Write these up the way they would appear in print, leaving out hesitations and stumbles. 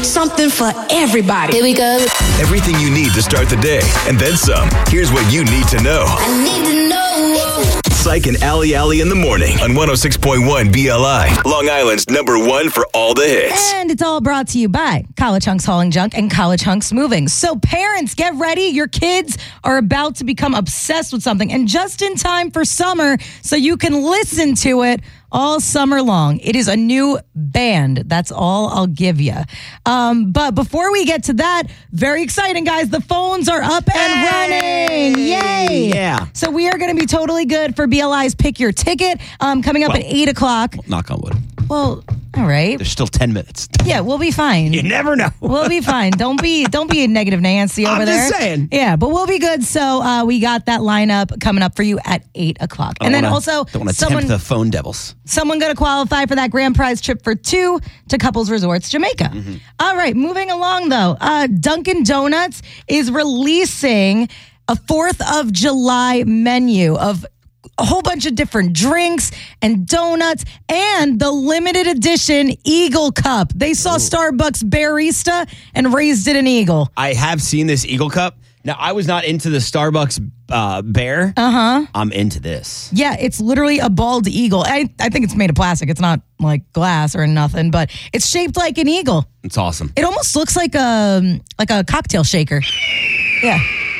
Something for everybody. Here we go. Everything you need to start the day, and then some. Here's what you need to know. I need to know. Psych and Allie in the morning on 106.1 BLI. Long Island's #1 for all the hits. And it's all brought to you by College Hunks Hauling Junk and College Hunks Moving. So parents, get ready. Your kids are about to become obsessed with something, and just in time for summer so you can listen to it all summer long. It is a new band. That's all I'll give you. But before we get to that, very exciting, guys. The phones are up and running. Yay. Yeah. So we are going to be totally good for BLI's Pick Your Ticket coming up at 8 o'clock. Knock on wood. Well, all right. There's still 10 minutes. Yeah, we'll be fine. You never know. We'll be fine. Don't be a negative Nancy over there. I'm just saying. Yeah, but we'll be good. So we got that lineup coming up for you at 8 o'clock. And then also, don't want to tempt the phone devils. Someone going to qualify for that grand prize trip for 2 to Couples Resorts Jamaica. Mm-hmm. All right, moving along though. Dunkin' Donuts is releasing a 4th of July menu of a whole bunch of different drinks and donuts and the limited edition Eagle Cup. They saw Starbucks barista and raised it an eagle. I have seen this Eagle Cup. Now, I was not into the Starbucks bear. I'm into this. Yeah, it's literally a bald eagle. I think it's made of plastic. It's not like glass or nothing, but it's shaped like an eagle. It's awesome. It almost looks like a cocktail shaker. Yeah.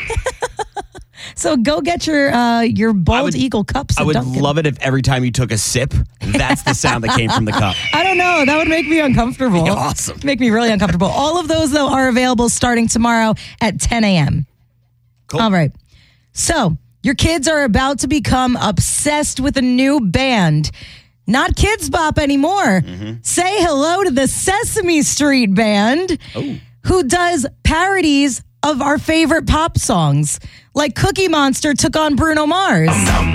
So go get your bald eagle cups. I would love it if every time you took a sip, that's the sound that came from the cup. I don't know. That would make me uncomfortable. Awesome. Make me really uncomfortable. All of those, though, are available starting tomorrow at 10 a.m. Cool. All right. So your kids are about to become obsessed with a new band. Not Kids Bop anymore. Say hello to the Sesame Street Band, who does parodies of our favorite pop songs. Like Cookie Monster took on Bruno Mars.